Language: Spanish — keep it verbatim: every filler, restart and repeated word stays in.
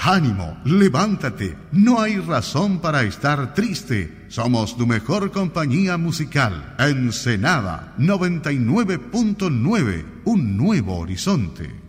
ánimo, levántate, no hay razón para estar triste. Somos tu mejor compañía musical. Ensenada noventa y nueve punto nueve, un nuevo horizonte.